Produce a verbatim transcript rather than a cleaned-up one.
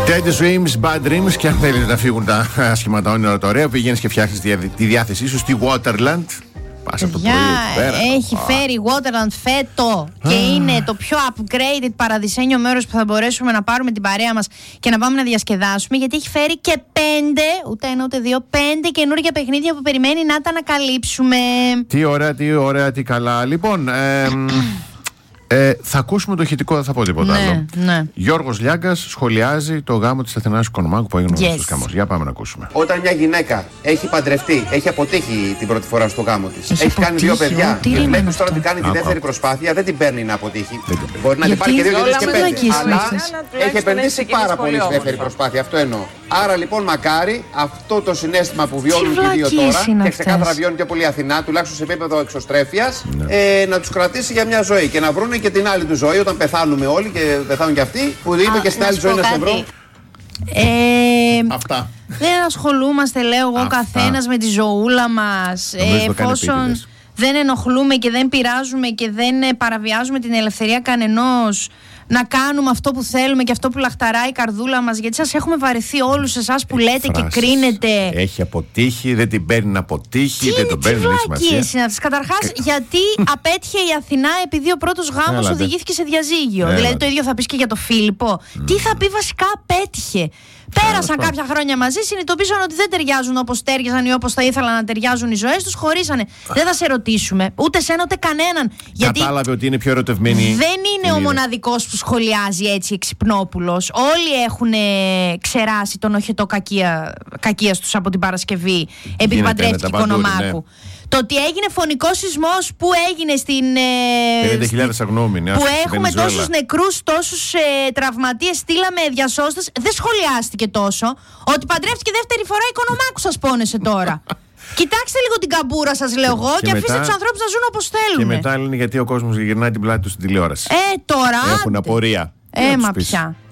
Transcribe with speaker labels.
Speaker 1: Dead dreams, bad dreams. Και αν θέλει να φύγουν τα άσχημα τα όνειρα, το ωραίο, πηγαίνει και φτιάχνει τη διάθεσή σου στη Waterland. Πάσα από το πρωί εκεί πέρα.
Speaker 2: Έχει ah. φέρει Waterland φέτο ah. και είναι το πιο upgraded παραδεισένιο μέρος που θα μπορέσουμε να πάρουμε την παρέα μας και να πάμε να διασκεδάσουμε, γιατί έχει φέρει και πέντε, ούτε ένα ούτε δύο, πέντε καινούργια παιχνίδια που περιμένει να τα ανακαλύψουμε.
Speaker 1: Τι ωραία, τι ωραία, τι καλά. Λοιπόν, ε, Ε, θα ακούσουμε το ηχητικό, δεν θα πω τίποτα
Speaker 2: ναι,
Speaker 1: άλλο.
Speaker 2: Ναι.
Speaker 1: Γιώργος Λιάγκας σχολιάζει το γάμο της Αθηνάς Οικονομάκου που έγινε yes. ο γάμος. Για πάμε να ακούσουμε.
Speaker 3: Όταν μια γυναίκα έχει παντρευτεί, έχει αποτύχει την πρώτη φορά στο γάμο της, έχει, έχει κάνει δύο παιδιά, και βλέπει τώρα ότι κάνει τη δεύτερη προσπάθεια, δεν την παίρνει να αποτύχει. Μπορεί να την πάρει και δύο και πέντε. Αλλά έχει επενδύσει πάρα πολύ στη δεύτερη προσπάθεια. Αυτό εννοώ. Άρα λοιπόν, μακάρι αυτό το συναίσθημα που βιώνουν και οι δύο τώρα, και ξεκάθαρα βιώνουν και πολύ Αθηνά, τουλάχιστον σε επίπεδο εξωστρέφειας, ε, να τους κρατήσει για μια ζωή και να βρουν και την άλλη του ζωή όταν πεθάνουμε όλοι και πεθάνουν και αυτοί, που είπε και στην άλλη ζωή να σε βρω.
Speaker 2: Ε,
Speaker 1: Αυτά.
Speaker 2: Δεν ασχολούμαστε, λέω εγώ, καθένας με τη ζωούλα μας. Ε, εφόσον δεν ενοχλούμε και δεν πειράζουμε και δεν παραβιάζουμε την ελευθερία κανενός, να κάνουμε αυτό που θέλουμε και αυτό που λαχταράει η καρδούλα μας, γιατί σας έχουμε βαρεθεί όλους εσάς που λέτε και κρίνετε.
Speaker 1: Έχει αποτύχει, δεν την παίρνει να αποτύχει, δεν τον παίρνει να σημασία.
Speaker 2: Καταρχάς, γιατί απέτυχε η Αθηνά επειδή ο πρώτος γάμος οδηγήθηκε σε διαζύγιο. Έλα. Δηλαδή το ίδιο θα πεις και για το Φίλιππο. Mm. Τι θα πει, βασικά απέτυχε. Πέρασαν yeah, κάποια χρόνια μαζί, συνειδητοποίησαν ότι δεν ταιριάζουν όπως τέριαζαν ή όπως θα ήθελαν να ταιριάζουν οι ζωές τους, χωρίσανε. Δεν θα σε ρωτήσουμε, ούτε σένα ούτε κανέναν. Γιατί
Speaker 1: κατάλαβε ότι είναι πιο ερωτευμένη.
Speaker 2: Δεν είναι ο μοναδικός που σχολιάζει έτσι Εξυπνόπουλος. Όλοι έχουν ξεράσει τον οχετό κακία, κακίας τους από την Παρασκευή, επειδή παντρεύτηκε Οικονομάκου. Ναι. Το ότι έγινε φωνικός σεισμός που έγινε στην.
Speaker 1: πενήντα χιλιάδες αγνώμενοι.
Speaker 2: Που έχουμε τόσους νεκρούς, τόσους ε, τραυματίες, στείλαμε διασώστες. Δεν σχολιάστηκε τόσο. Ότι παντρεύτηκε δεύτερη φορά Οικονομάκου, σας πόνεσε τώρα. Κοιτάξτε λίγο την καμπούρα σας, λέω εγώ, και, και αφήστε τους ανθρώπους να ζουν όπως θέλουν.
Speaker 1: Και μετά λένε γιατί ο κόσμος γυρνάει την πλάτη του στην τηλεόραση.
Speaker 2: Ε, τώρα.
Speaker 1: Έχουν απορία.
Speaker 2: Ε, μα πια.